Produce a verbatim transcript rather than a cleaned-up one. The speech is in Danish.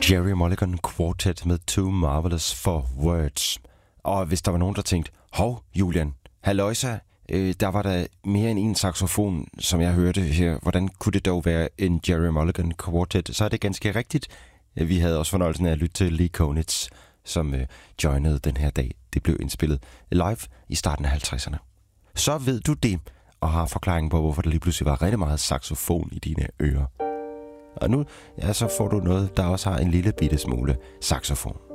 Gerry Mulligan Quartet med Too Marvelous for Words. Og hvis der var nogen, der tænkte, hov, Julian, halløjsa, øh, der var der mere end en saxofon, som jeg hørte her. Hvordan kunne det dog være en Gerry Mulligan Quartet? Så er det ganske rigtigt. Vi havde også fornøjelsen af at lytte til Lee Konitz, som øh, joinede den her dag. Det blev indspillet live i starten af halvtredserne. Så ved du det, og har forklaringen på, hvorfor der lige pludselig var rigtig meget saxofon i dine ører. Og nu ja, så får du noget, der også har en lille bitte smule saxofon.